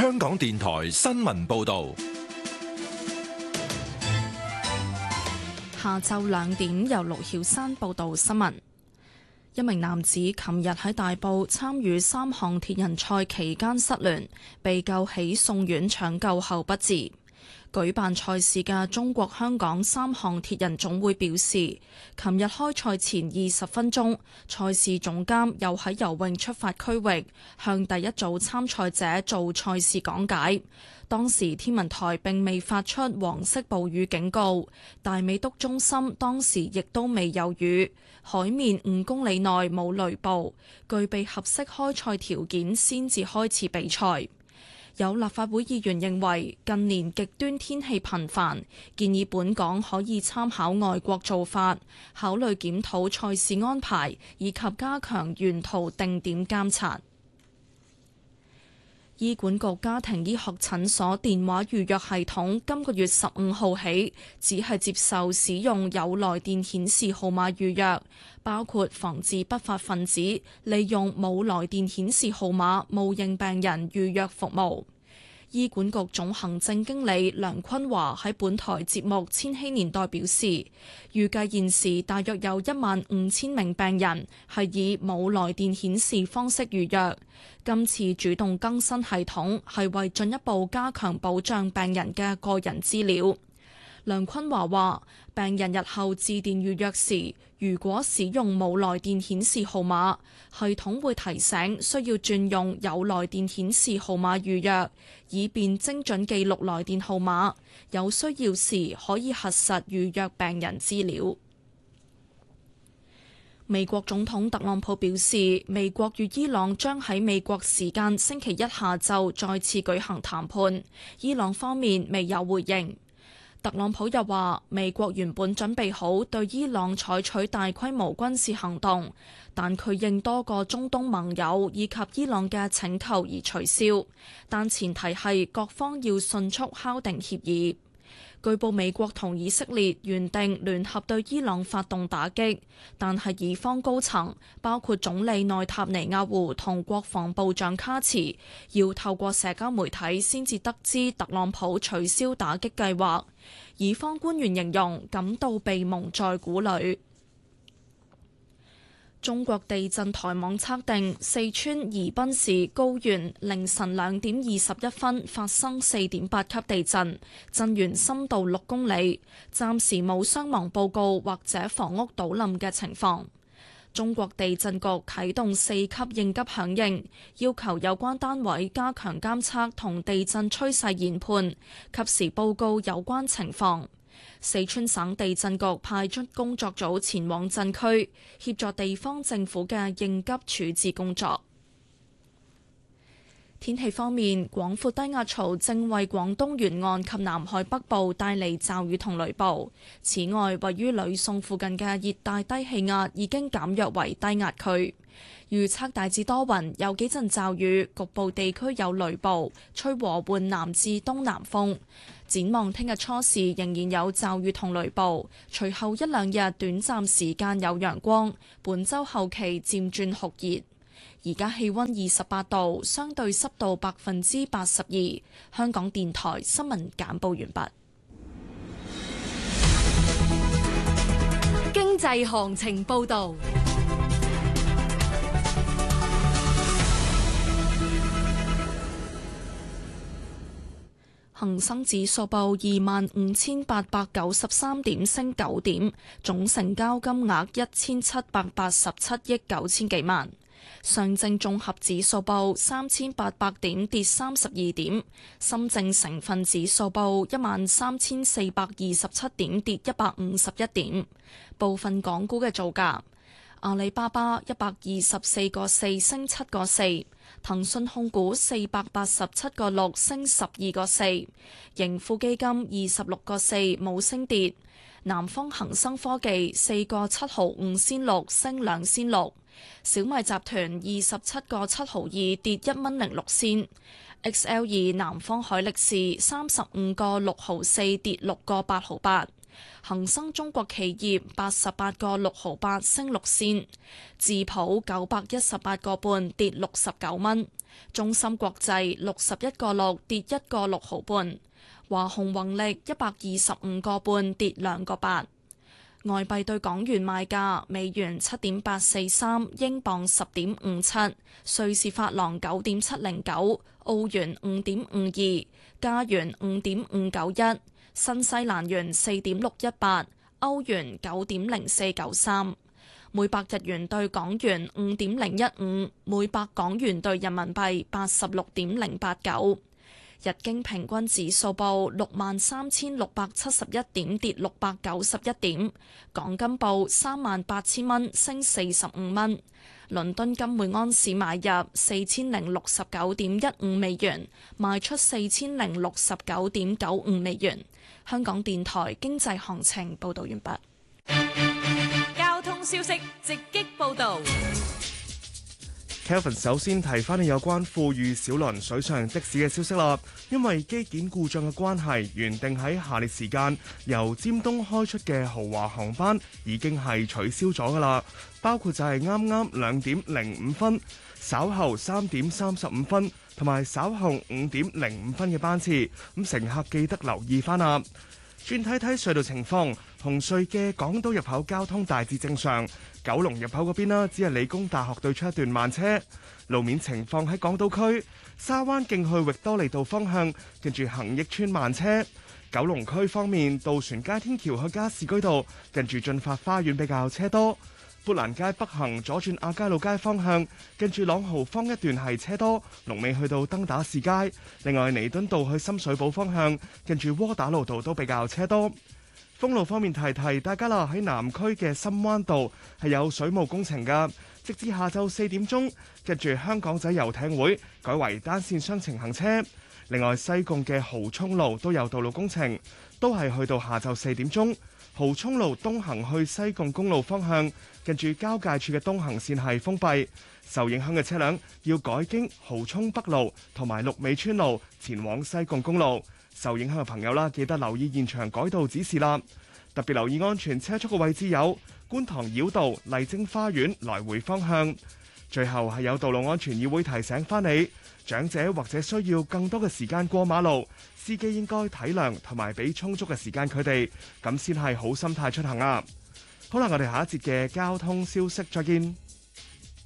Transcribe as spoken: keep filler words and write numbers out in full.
香港電台新聞報道。 下晝兩點，由盧曉山報道新聞。一名男子琴日喺大埔參與三項鐵人賽期間失聯，被救起送院搶救後不治。舉辦賽事嘅中國香港三項鐵人總會表示，琴日開賽前二十分鐘，賽事總監又喺游泳出發區域向第一組參賽者做賽事講解。當時天文台並未發出黃色暴雨警告，大美督中心當時亦都未有雨，海面五公里內冇雷暴，具備合適開賽條件先至開始比賽。有立法會議員認為近年極端天氣頻繁，建議本港可以參考外國做法，考慮檢討賽事安排，以及加強沿途定點監察。醫管局家庭醫學診所電話預約系統今個月十五號起，只係接受使用有來電顯示號碼預約，包括防止不法分子利用冇來電顯示號碼冒認病人預約服務。醫管局總行政經理梁坤華喺本台節目《千禧年代》表示，預計現時大約有一萬五千名病人係以冇來電顯示方式預約。今次主動更新系統係為進一步加強保障病人嘅個人資料。梁坤華話，病人日後致電預約時，如果使用冇來電顯示號碼，系統會提醒需要轉用有來電顯示號碼預約，以便精準記錄來電號碼，有需要時可以核實預約病人資料。美國總統特朗普表示，美國與伊朗將喺美國時間星期一下晝再次舉行談判，伊朗方面未有回應。特朗普又話，美國原本準備好對伊朗採取大規模軍事行動，但佢應多個中東盟友以及伊朗嘅請求而取消，但前提係各方要迅速敲定協議。據報美國同以色列原定聯合對伊朗發動打擊，但係以方高層包括總理內塔尼亞胡同國防部長卡茨要透過社交媒體先至得知特朗普取消打擊計劃。以方官員形容感到被蒙在鼓裏。中國地震台網測定，四川宜賓市高原凌晨兩點二十一分發生四點八級地震，震源深度六公里，暫時冇傷亡報告或者房屋倒冧嘅情況。中國地震局啟動四級應急響應，要求有關單位加強監測同地震趨勢研判，及時報告有關情況。四川省地震局派出工作組前往震區，協助地方政府嘅應急處置工作。天氣方面，廣闊低壓槽正為廣東沿岸及南海北部帶嚟驟雨同雷暴。此外，位於呂宋附近嘅熱帶低氣壓已經減弱為低壓區。預測大致多雲，有幾陣驟雨，局部地區有雷暴，吹和緩南至東南風。展望聽日初時仍然有驟雨同雷暴，隨後一兩日短暫時間有陽光，本週後期漸轉酷熱。而家氣溫二十八度，相對濕度百分之八十二。香港電台新聞簡報完畢。 經濟行情報道。 恒生指數報二萬五千八百九十三點，升九點，總成交金額一千七百八十七億九千幾萬。上證綜合指數報三千八百點，跌三十二點。深證成分指數報一萬三千四百二十七點，跌一百五十一點。部分港股嘅造價：阿里巴巴一百二十四個四升七個四，騰訊控股四百八十七個六升十二個四，盈富基金二十六個四冇升跌，南方恒生科技四個七毫五仙六升兩仙六，小米集團二十七個七毫二跌一蚊零六仙，X L 二南方海力士三十五個六毫四跌六個八毫八。 恒生中國企業八十八個六毫八升六仙，智普九百一十八個半跌六十九蚊，中芯國際六十一個六跌一個六毫半，華虹宏力一百二十五個半跌兩個八。外幣對港元賣價：美元七點八四三，英鎊十點五七，瑞士法郎九點七零九，澳元五點五二，加元五點五九一，新西蘭元四點六一八，歐元九點零四九三，每百日元對港元五點零一五，每百港元對人民幣八十六點零八九。日經平均指數報六萬三千六百七十一點，跌六百九十一點。港金報三萬八千蚊，升四十五蚊。倫敦金每安士買入四千零六十九點一五美元，賣出四千零六十九點九五美元。香港電台經濟行情報道完畢。 交通消息直擊報道。 Kelvin 首先提翻你有關富裕小輪水上的士嘅消息啦，因為機件故障嘅關係，原定喺下列時間由尖東開出嘅豪華航班已經係取消咗噶啦，包括就係啱啱兩點零五分、稍後三點三十五分同埋稍後五點零五分嘅班次，咁乘客記得留意翻啦。轉睇睇隧道情況，紅隧嘅港島入口交通大致正常，九龍入口嗰邊啦，只係理工大學對出一段慢車。路面情況喺港島區沙灣徑去域多利道方向，跟住恒益邨慢車。九龍區方面，渡船街天橋去加士居道，跟住進發花園比較車多。砵蘭街北行左轉亞皆老街方向，跟住朗豪坊一段係車多，龍尾去到登打士街。另外，彌敦道去深水埗方向，跟住窩打老道都比較車多。封路方面提提大家啦，喺南區嘅深灣道係有水務工程噶，直至下晝四點鐘，跟住香港仔遊艇會改為單線雙程行車。另外，西貢嘅蠔涌路都有道路工程，都係去到下晝四點鐘。蠔涌路東行去西貢公路方向，跟住交界處嘅東行線係封閉，受影響嘅車輛要改經蠔涌北路同埋綠尾村路前往西貢公路。受影響嘅朋友啦，記得留意現場改道指示啦。特別留意安全車速嘅位置有觀塘繞道麗晶花園來回方向。最後係有道路安全議會提醒翻你，長者或者需要更多嘅時間過馬路，司機應該體諒同埋俾充足嘅時間佢哋，咁先係好心態出行啊！好啦，我哋下一節嘅交通消息再見。